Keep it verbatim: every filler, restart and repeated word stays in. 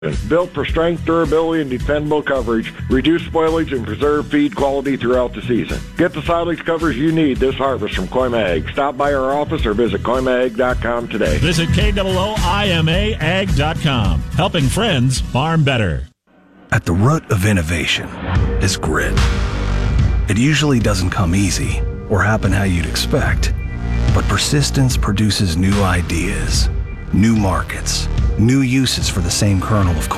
Built for strength, durability, and dependable coverage, reduce spoilage, and preserve feed quality throughout the season. Get the silage covers you need this harvest from Koima Ag. Stop by our office or visit koima ag dot com today. Visit K O O I M A ag dot com. Helping friends farm better. At the root of innovation is grit. It usually doesn't come easy or happen how you'd expect, but persistence produces new ideas, new markets, new uses for the same kernel of corn.